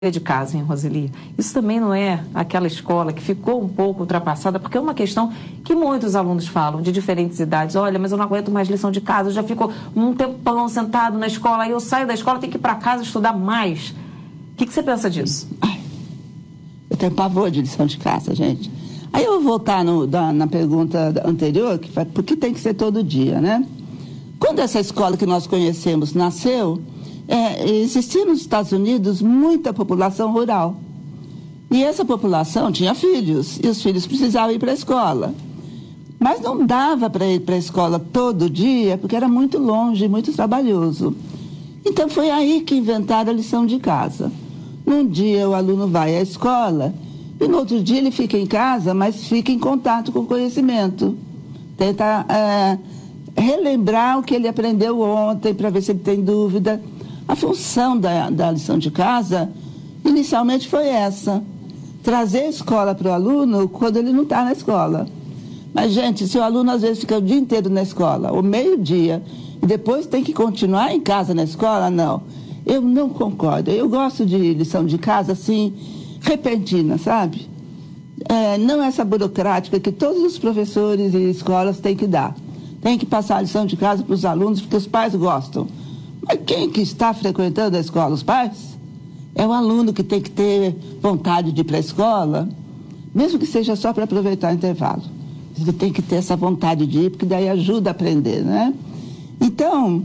de casa, hein, Roseli? Isso também não é aquela escola que ficou um pouco ultrapassada, porque é uma questão que muitos alunos falam, de diferentes idades. Olha, mas eu não aguento mais lição de casa, eu já fico um tempão sentado na escola, aí eu saio da escola, tenho que ir para casa estudar mais. O que você pensa disso? Eu tenho pavor de lição de casa, gente. Aí eu vou voltar na pergunta anterior, que foi, por que tem que ser todo dia, né? Quando essa escola que nós conhecemos nasceu, existia nos Estados Unidos muita população rural. E essa população tinha filhos, e os filhos precisavam ir para a escola. Mas não dava para ir para a escola todo dia, porque era muito longe, muito trabalhoso. Então foi aí que inventaram a lição de casa. Num dia o aluno vai à escola, e no outro dia ele fica em casa, mas fica em contato com o conhecimento. Tenta relembrar o que ele aprendeu ontem, para ver se ele tem dúvida. A função da lição de casa, inicialmente, foi essa: trazer a escola para o aluno quando ele não está na escola. Mas, gente, se o aluno às vezes fica o dia inteiro na escola, ou meio-dia, e depois tem que continuar em casa na escola, não. Eu não concordo. Eu gosto de lição de casa, assim, repentina, sabe? Não essa burocrática que todos os professores e escolas têm que dar. Tem que passar a lição de casa para os alunos, porque os pais gostam. Mas quem que está frequentando a escola? Os pais? É o aluno que tem que ter vontade de ir para a escola, mesmo que seja só para aproveitar o intervalo. Ele tem que ter essa vontade de ir, porque daí ajuda a aprender, né? Então,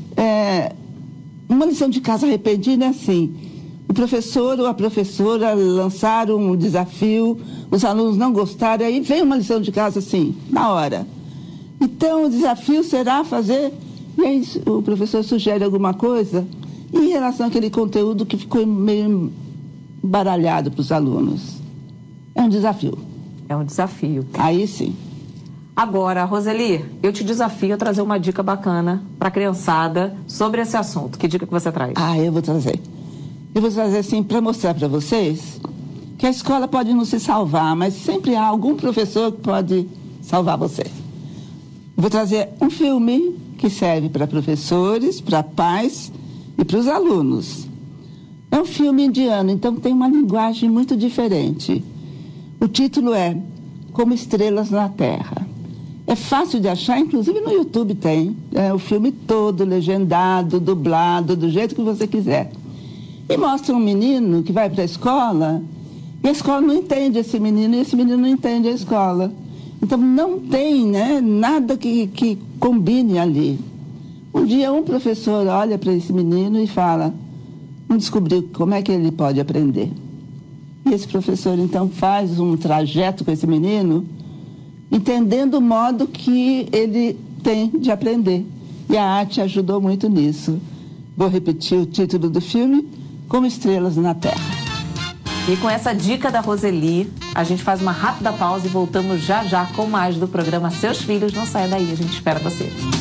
uma lição de casa repentina é assim: o professor ou a professora lançaram um desafio, os alunos não gostaram, aí vem uma lição de casa assim, na hora. Então, o desafio será fazer... E aí o professor sugere alguma coisa em relação àquele conteúdo que ficou meio baralhado para os alunos. É um desafio. É um desafio. Aí sim. Agora, Roseli, eu te desafio a trazer uma dica bacana para a criançada sobre esse assunto. Que dica que você traz? Eu vou trazer. Eu vou trazer, assim, para mostrar para vocês que a escola pode não se salvar, mas sempre há algum professor que pode salvar você. Vou trazer um filme que serve para professores, para pais e para os alunos. É um filme indiano, então tem uma linguagem muito diferente. O título é Como Estrelas na Terra. É fácil de achar, inclusive no YouTube tem. É o filme todo, legendado, dublado, do jeito que você quiser. E mostra um menino que vai para a escola, e a escola não entende esse menino, e esse menino não entende a escola. Então não tem, nada que combine ali. Um dia um professor olha para esse menino e fala: vamos descobrir como é que ele pode aprender. E esse professor então faz um trajeto com esse menino, entendendo o modo que ele tem de aprender. E a arte ajudou muito nisso. Vou repetir o título do filme: Como Estrelas na Terra. E com essa dica da Roseli, a gente faz uma rápida pausa e voltamos já já com mais do programa Seus Filhos Não Saia Daí. A gente espera você.